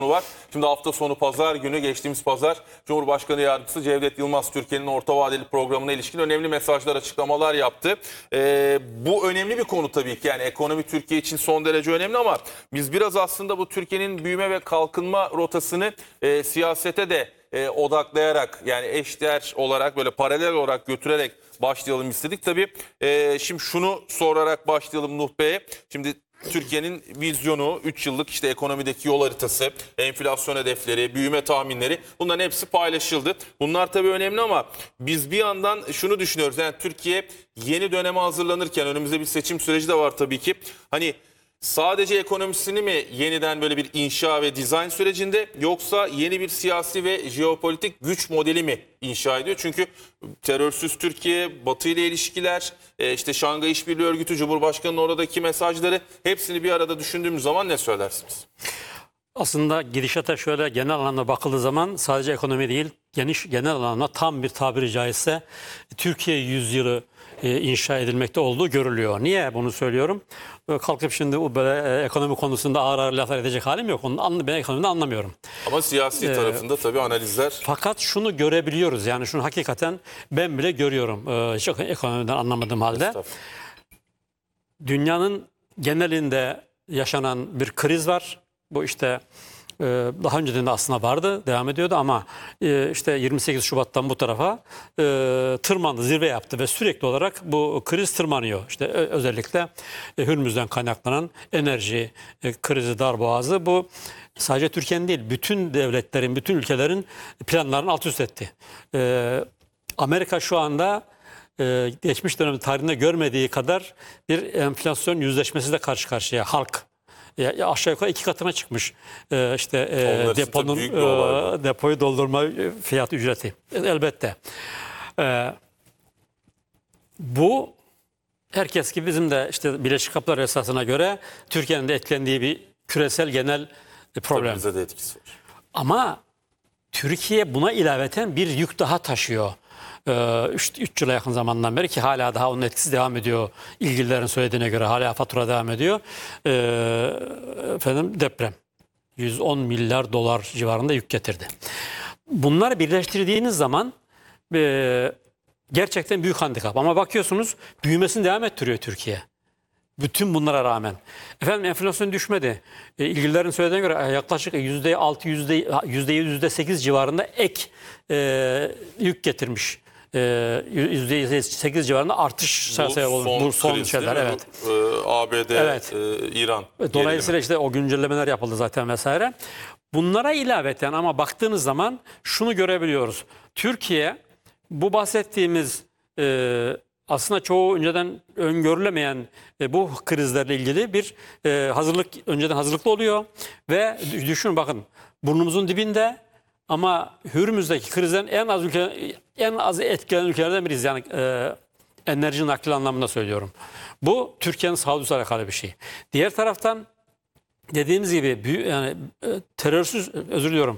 var. Şimdi hafta sonu pazar günü, geçtiğimiz pazar Cumhurbaşkanı Yardımcısı Cevdet Yılmaz Türkiye'nin orta vadeli programına ilişkin önemli mesajlar, açıklamalar yaptı. Bu önemli bir konu tabii ki, yani ekonomi Türkiye için son derece önemli ama biz biraz aslında bu Türkiye'nin büyüme ve kalkınma rotasını siyasete de odaklayarak, yani eşdeğer olarak, böyle paralel olarak götürerek başlayalım istedik. Tabii şimdi şunu sorarak başlayalım Nuh Bey'e. Şimdi Türkiye'nin vizyonu, 3 yıllık işte ekonomideki yol haritası, enflasyon hedefleri, büyüme tahminleri, bunların hepsi paylaşıldı. Bunlar tabii önemli ama biz bir yandan şunu düşünüyoruz. Yani Türkiye yeni döneme hazırlanırken, önümüzde bir seçim süreci de var tabii ki. Hani sadece ekonomisini mi yeniden böyle bir inşa ve dizayn sürecinde, yoksa yeni bir siyasi ve jeopolitik güç modeli mi inşa ediyor? Çünkü terörsüz Türkiye, Batı ile ilişkiler, işte Şangay İşbirliği Örgütü, Cumhurbaşkanı'nın oradaki mesajları, hepsini bir arada düşündüğümüz zaman ne söylersiniz? Aslında gidişata şöyle genel anlamda bakıldığı zaman sadece ekonomi değil, genel anlamda tam bir tabiri caizse Türkiye yüzyılı inşa edilmekte olduğu görülüyor. Niye bunu söylüyorum? Kalkıp şimdi bu böyle ekonomi konusunda ağır ağır laflar edecek halim yok. Ben ekonomiden anlamıyorum. Ama siyasi tarafında tabii analizler. Fakat şunu görebiliyoruz, yani şunu hakikaten ben bile görüyorum. Hiç ekonomiden anlamadığım halde. Dünyanın genelinde yaşanan bir kriz var. Bu işte daha önceden de aslında vardı, devam ediyordu ama işte 28 Şubat'tan bu tarafa tırmandı, zirve yaptı ve sürekli olarak bu kriz tırmanıyor. İşte özellikle Hürmüz'den kaynaklanan enerji krizi, darboğazı, bu sadece Türkiye'nin değil, bütün devletlerin, bütün ülkelerin planlarını alt üst etti. Amerika şu anda geçmiş dönem tarihinde görmediği kadar bir enflasyon yüzleşmesi de karşı karşıya, halk. Aşağı yukarı 2 katına çıkmış depoyu doldurma fiyat ücreti. Elbette. Bu herkes gibi bizim de işte Birleşik Kapılar esasına göre Türkiye'nin de etkilendiği bir küresel genel problem. Tabii bize de etkisi var. Ama Türkiye buna ilaveten bir yük daha taşıyor. 3 yıla yakın zamandan beri, ki hala daha onun etkisi devam ediyor. İlgililerin söylediğine göre hala fatura devam ediyor. Deprem 110 milyar dolar civarında yük getirdi. Bunları birleştirdiğiniz zaman gerçekten büyük handikap. Ama bakıyorsunuz büyümesini devam ettiriyor Türkiye. Bütün bunlara rağmen. Enflasyon düşmedi. İlgililerin söylediğine göre yaklaşık %6, %7, %8 civarında ek yük getirmiş. %8 civarında artış bu son şeyler. Evet. ABD, evet. İran. Dolayısıyla işte o güncellemeler yapıldı zaten vesaire. Bunlara ilaveten ama baktığınız zaman şunu görebiliyoruz. Türkiye bu bahsettiğimiz aslında çoğu önceden öngörülemeyen bu krizlerle ilgili bir önceden hazırlıklı oluyor ve düşünün, bakın, burnumuzun dibinde ama Hürmüz'deki krizden en az etkilenen ülkelerden biriyiz. Yani enerji nakli anlamında söylüyorum. Bu Türkiye'nin sağduyusuyla alakalı bir şey. Diğer taraftan dediğimiz gibi yani terörsüz, özür diliyorum,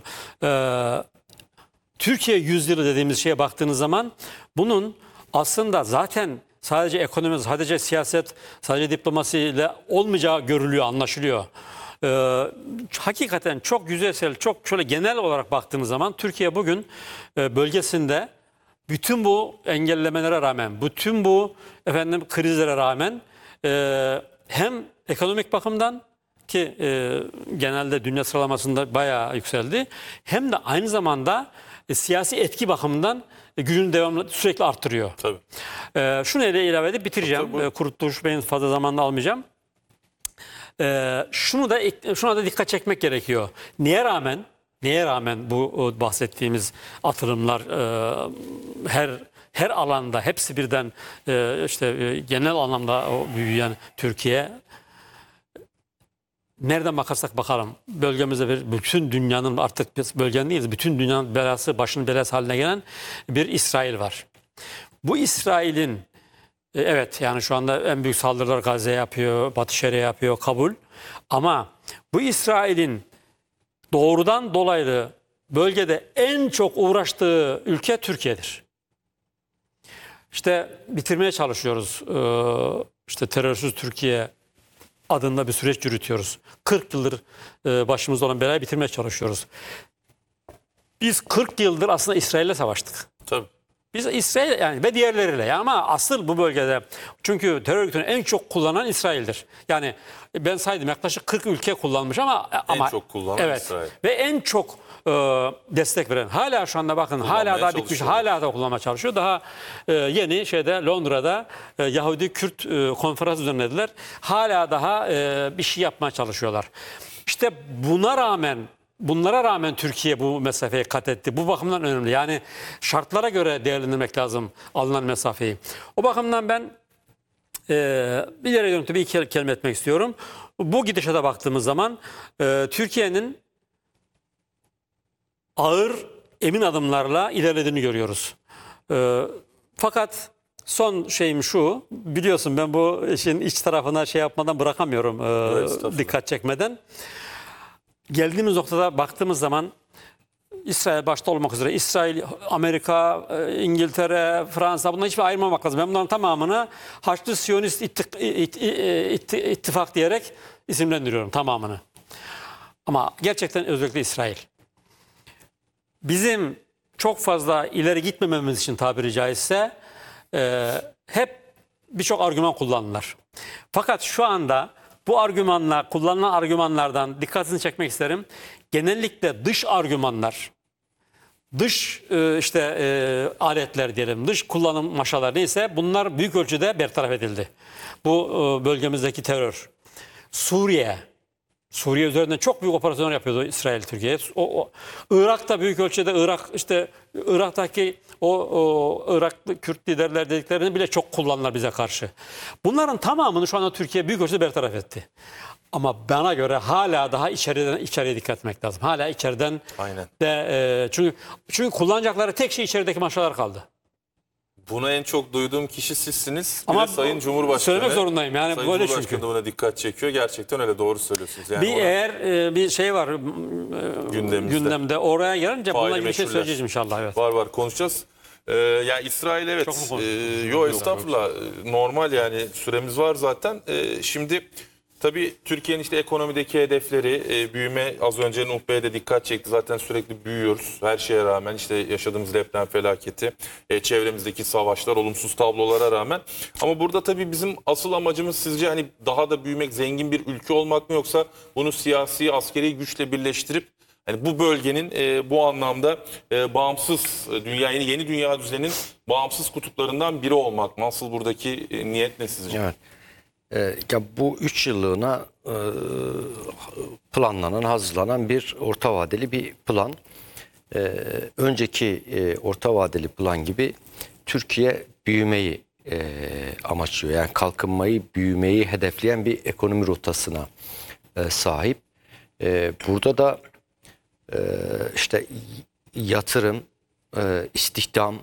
Türkiye yüzyılı dediğimiz şeye baktığınız zaman bunun aslında zaten sadece ekonomi, sadece siyaset, sadece diplomasiyle olmayacağı görülüyor, anlaşılıyor. Hakikaten çok yüzeysel, çok şöyle genel olarak baktığınız zaman Türkiye bugün bölgesinde bütün bu engellemelere rağmen, bütün bu krizlere rağmen hem ekonomik bakımdan, ki genelde dünya sıralamasında bayağı yükseldi, hem de aynı zamanda siyasi etki bakımından gücünü devamlı sürekli arttırıyor. Tabii. Şunu ilave edip bitireceğim. Kurtuluş Bey'in fazla zamanını almayacağım. Şuna da dikkat çekmek gerekiyor. Neye rağmen bu bahsettiğimiz atılımlar her alanda, hepsi birden genel anlamda büyüyen Türkiye, nereden bakarsak bakalım bölgemizde bütün dünyanın, artık biz bölgenin değiliz, bütün dünyanın başının belası haline gelen bir İsrail var. Bu İsrail'in evet, yani şu anda en büyük saldırılar Gazze'ye yapıyor, Batı Şeria'ya yapıyor, kabul. Ama bu İsrail'in doğrudan dolaylı bölgede en çok uğraştığı ülke Türkiye'dir. İşte bitirmeye çalışıyoruz. İşte terörsüz Türkiye adında bir süreç yürütüyoruz. 40 yıldır başımızda olan belayı bitirmeye çalışıyoruz. Biz 40 yıldır aslında İsrail'le savaştık. Tabii. Biz İsrail yani ve diğerleriyle ya, ama asıl bu bölgede, çünkü terör örgütünü en çok kullanan İsrail'dir. Yani ben saydım, yaklaşık 40 ülke kullanmış ama çok kullanan evet, İsrail. ve en çok destek veren, hala şu anda bakın hala daha bitmiş, hala da kullanmaya çalışıyor. Daha yeni Londra'da Yahudi-Kürt konferans düzenlediler. Hala daha bir şey yapmaya çalışıyorlar. İşte bunlara rağmen Türkiye bu mesafeyi kat etti. Bu bakımdan önemli. Yani şartlara göre değerlendirmek lazım alınan mesafeyi. O bakımdan ben bir yere dönüp bir iki kelime etmek istiyorum. Bu gidişata baktığımız zaman Türkiye'nin ağır, emin adımlarla ilerlediğini görüyoruz. Fakat son şeyim şu, biliyorsun ben bu işin iç tarafına şey yapmadan bırakamıyorum, dikkat çekmeden. Geldiğimiz noktada baktığımız zaman İsrail başta olmak üzere, İsrail, Amerika, İngiltere, Fransa, bunları hiçbir ayırmamak lazım. Ben bunların tamamını Haçlı Siyonist İttifak diyerek isimlendiriyorum, tamamını. Ama gerçekten özellikle İsrail. Bizim çok fazla ileri gitmememiz için, tabiri caizse, hep birçok argüman kullanırlar. Fakat şu anda bu argümanlar, kullanılan argümanlardan dikkatini çekmek isterim. Genellikle dış argümanlar, dış aletler diyelim, dış kullanım maşaları neyse, bunlar büyük ölçüde bertaraf edildi. Bu bölgemizdeki terör. Suriye üzerinden çok büyük operasyonlar yapıyordu İsrail, Türkiye. Irak'ta büyük ölçüde, Irak'taki Iraklı Kürt liderler dediklerini bile çok kullandılar bize karşı. Bunların tamamını şu anda Türkiye büyük ölçüde bertaraf etti. Ama bana göre hala daha içeriye dikkat etmek lazım. Hala içeriden Aynen. de çünkü kullanacakları tek şey içerideki maşalar kaldı. Buna en çok duyduğum kişi sizsiniz. Ama Sayın Cumhurbaşkanı. söylemek zorundayım. Yani Sayın böyle Cumhurbaşkanı da buna dikkat çekiyor. Gerçekten öyle, doğru söylüyorsunuz. Yani eğer bir şey var gündemde, oraya gelince bununla ilgili bir şey söyleyeceğiz inşallah. Evet. Var konuşacağız. Yani İsrail, evet. Çok mu konuşuyoruz? Yo, estağfurullah. Normal, yani süremiz var zaten. Şimdi tabii Türkiye'nin işte ekonomideki hedefleri, büyüme, az önce Nuh Bey'e de dikkat çekti. Zaten sürekli büyüyoruz. Her şeye rağmen, işte yaşadığımız deprem felaketi, çevremizdeki savaşlar, olumsuz tablolara rağmen. Ama burada tabii bizim asıl amacımız sizce hani daha da büyümek, zengin bir ülke olmak mı, yoksa bunu siyasi, askeri güçle birleştirip yani bu bölgenin bu anlamda bağımsız yeni dünya düzeninin bağımsız kutuplarından biri olmak mı? Asıl buradaki niyet ne sizce? Evet. Ya bu 3 yıllığına planlanan, hazırlanan bir orta vadeli bir plan. Önceki orta vadeli plan gibi Türkiye büyümeyi amaçlıyor. Yani kalkınmayı, büyümeyi hedefleyen bir ekonomi rotasına sahip. Burada da işte yatırım, istihdam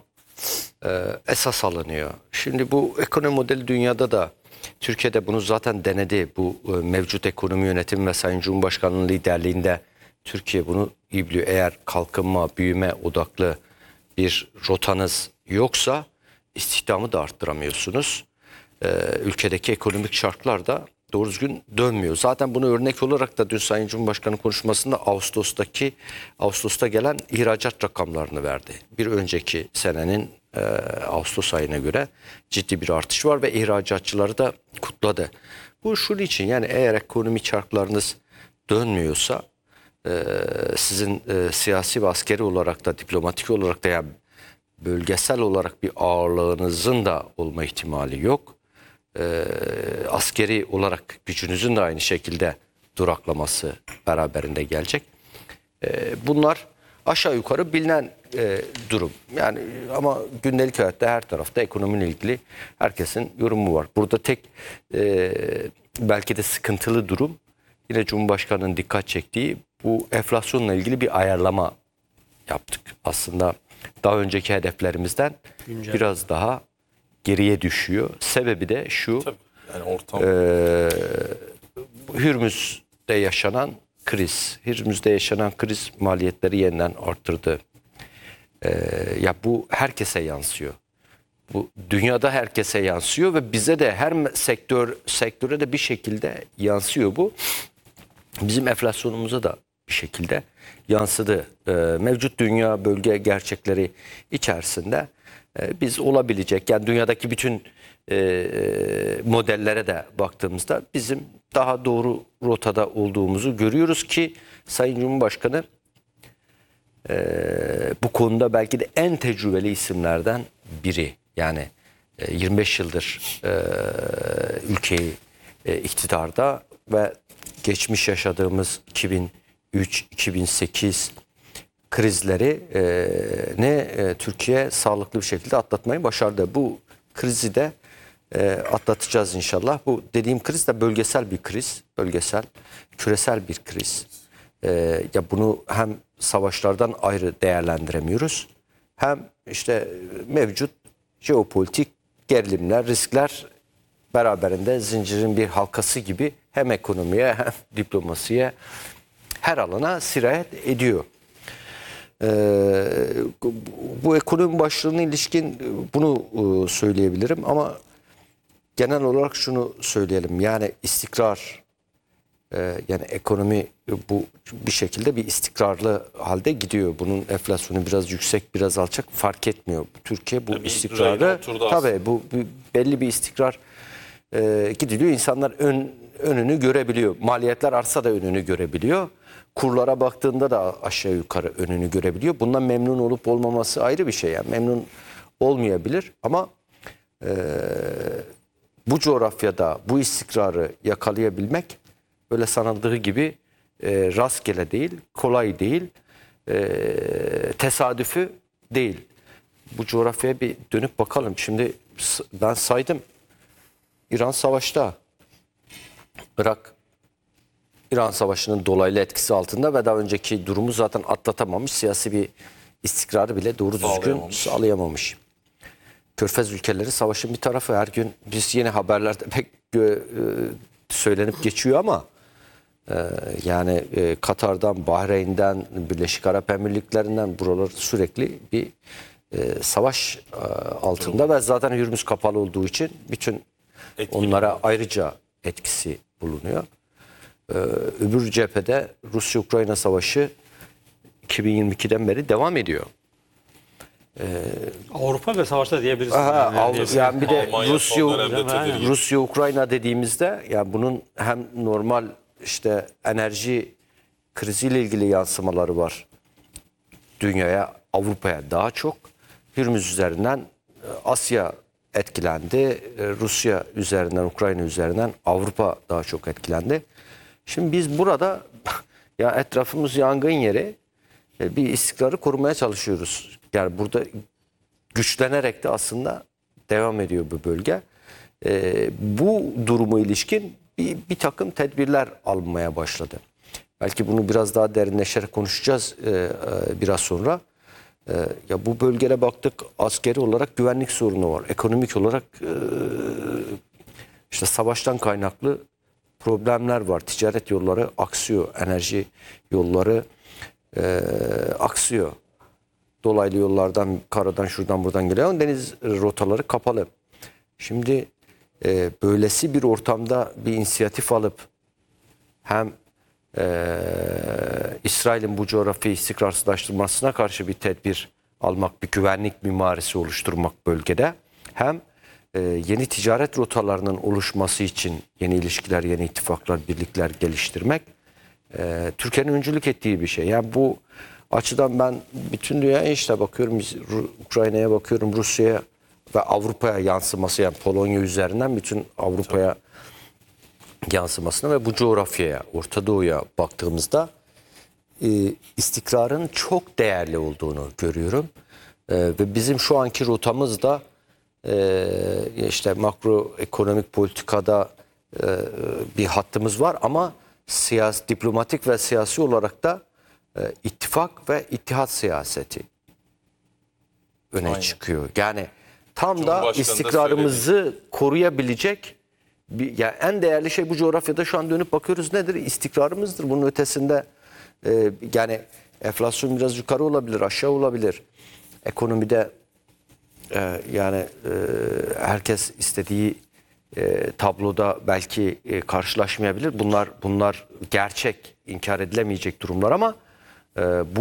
esas alınıyor. Şimdi bu ekonomi modeli dünyada da, Türkiye'de bunu zaten denedi. Bu mevcut ekonomi yönetimi ve Sayın Cumhurbaşkanı'nın liderliğinde Türkiye bunu iyi biliyor. Eğer kalkınma, büyüme odaklı bir rotanız yoksa istihdamı da arttıramıyorsunuz. Ülkedeki ekonomik şartlar da doğru düzgün dönmüyor. Zaten bunu örnek olarak da dün Sayın Cumhurbaşkanı konuşmasında Ağustos'ta gelen ihracat rakamlarını verdi. Bir önceki senenin Ağustos ayına göre ciddi bir artış var ve ihracatçıları da kutladı. Bu şunun için, yani eğer ekonomik çarklarınız dönmüyorsa sizin siyasi ve askeri olarak da, diplomatik olarak da, yani bölgesel olarak bir ağırlığınızın da olma ihtimali yok. Askeri olarak gücünüzün de aynı şekilde duraklaması beraberinde gelecek. Bunlar aşağı yukarı bilinen durum. Yani ama gündelik hayatta her tarafta ekonomiyle ilgili herkesin yorumu var. Burada tek belki de sıkıntılı durum, yine Cumhurbaşkanı'nın dikkat çektiği, bu enflasyonla ilgili bir ayarlama yaptık. Aslında daha önceki hedeflerimizden biraz daha geriye düşüyor. Sebebi de şu, yani ortam. Hürmüz'de yaşanan kriz maliyetleri yeniden arttırdı. Ya bu herkese yansıyor. Bu dünyada herkese yansıyor ve bize de her sektöre de bir şekilde yansıyor bu. Bizim enflasyonumuza da bir şekilde yansıdı. Mevcut dünya bölge gerçekleri içerisinde biz olabilecek, yani dünyadaki bütün modellere de baktığımızda bizim daha doğru rotada olduğumuzu görüyoruz ki Sayın Cumhurbaşkanı bu konuda belki de en tecrübeli isimlerden biri. Yani 25 yıldır ülkeyi iktidarda ve geçmiş yaşadığımız 2003-2008 krizleri Türkiye sağlıklı bir şekilde atlatmayı başardı. Bu krizi de atlatacağız inşallah. Bu dediğim kriz de bölgesel bir kriz. Bölgesel, küresel bir kriz. Ya bunu hem savaşlardan ayrı değerlendiremiyoruz. Hem işte mevcut jeopolitik gerilimler, riskler beraberinde zincirin bir halkası gibi hem ekonomiye hem diplomasiye her alana sirayet ediyor. Bu ekonomi başlığına ilişkin bunu söyleyebilirim ama genel olarak şunu söyleyelim. Yani istikrar, yani ekonomi bu bir şekilde bir istikrarlı halde gidiyor. Bunun enflasyonu biraz yüksek, biraz alçak fark etmiyor. Türkiye bu istikrarı, tabii bu belli bir istikrar gidiliyor. İnsanlar önünü görebiliyor. Maliyetler artsa da önünü görebiliyor. Kurlara baktığında da aşağı yukarı önünü görebiliyor. Bundan memnun olup olmaması ayrı bir şey. Yani memnun olmayabilir ama bu coğrafyada bu istikrarı yakalayabilmek öyle sanıldığı gibi rastgele değil, kolay değil, tesadüfü değil. Bu coğrafyaya bir dönüp bakalım. Şimdi ben saydım. İran savaşta, Irak İran Savaşı'nın dolaylı etkisi altında ve daha önceki durumu zaten atlatamamış, siyasi bir istikrarı bile doğru düzgün sağlayamamış. Körfez ülkeleri savaşın bir tarafı, her gün biz yine haberlerde pek söylenip geçiyor ama yani Katar'dan, Bahreyn'den, Birleşik Arap Emirlikleri'nden buralar sürekli bir savaş altında ve zaten Hürmüz kapalı olduğu için bütün onlara ayrıca etkisi bulunuyor. Öbür cephede Rusya-Ukrayna savaşı 2022'den beri devam ediyor. Avrupa ve savaşta diyebiliriz. Yani bir de Almanya Rusya-Ukrayna dediğimizde yani bunun hem normal işte enerji kriziyle ilgili yansımaları var. Dünyaya, Avrupa'ya daha çok. Hürmüz üzerinden Asya etkilendi. Rusya üzerinden, Ukrayna üzerinden Avrupa daha çok etkilendi. Şimdi biz burada ya etrafımız yangın yeri, bir istikrarı korumaya çalışıyoruz. Yani burada güçlenerek de aslında devam ediyor bu bölge. Bu durumu ilişkin bir takım tedbirler alınmaya başladı. Belki bunu biraz daha derinleşerek konuşacağız biraz sonra. Ya bu bölgede baktık, askeri olarak güvenlik sorunu var. Ekonomik olarak işte savaştan kaynaklı problemler var. Ticaret yolları aksıyor. Enerji yolları aksıyor. Dolaylı yollardan, karadan, şuradan buradan geliyor. Deniz rotaları kapalı. Şimdi böylesi bir ortamda bir inisiyatif alıp hem İsrail'in bu coğrafyayı istikrarsızlaştırmasına karşı bir tedbir almak, bir güvenlik mimarisi oluşturmak bölgede, hem yeni ticaret rotalarının oluşması için yeni ilişkiler, yeni ittifaklar, birlikler geliştirmek Türkiye'nin öncülük ettiği bir şey. Yani bu açıdan ben bütün dünyaya işte bakıyorum, Ukrayna'ya bakıyorum, Rusya'ya ve Avrupa'ya yansıması, yani Polonya üzerinden bütün Avrupa'ya yansımasına ve bu coğrafyaya, Orta Doğu'ya baktığımızda istikrarın çok değerli olduğunu görüyorum. Ve bizim şu anki rotamız da işte makroekonomik politikada bir hattımız var ama diplomatik ve siyasi olarak da ittifak ve ittihat siyaseti öne çıkıyor. Yani tam da istikrarımızı koruyabilecek yani en değerli şey bu coğrafyada şu an dönüp bakıyoruz nedir? İstikrarımızdır. Bunun ötesinde yani enflasyon biraz yukarı olabilir, aşağı olabilir. Ekonomide Yani herkes istediği tabloda belki karşılaşmayabilir. Bunlar gerçek, inkar edilemeyecek durumlar ama bu